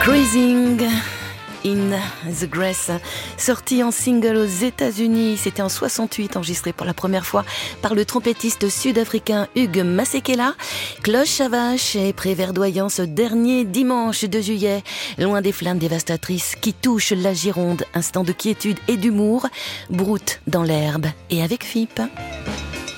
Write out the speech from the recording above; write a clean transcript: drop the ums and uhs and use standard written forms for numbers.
Cruising in the Grass, sorti en single aux États-Unis, c'était en 68, enregistré pour la première fois par le trompettiste sud-africain Hugh Masekela. Cloche Savache est préverdoyant ce dernier dimanche de juillet, loin des flammes dévastatrices qui touchent la Gironde. Instant de quiétude et d'humour, broute dans l'herbe et avec Philippe.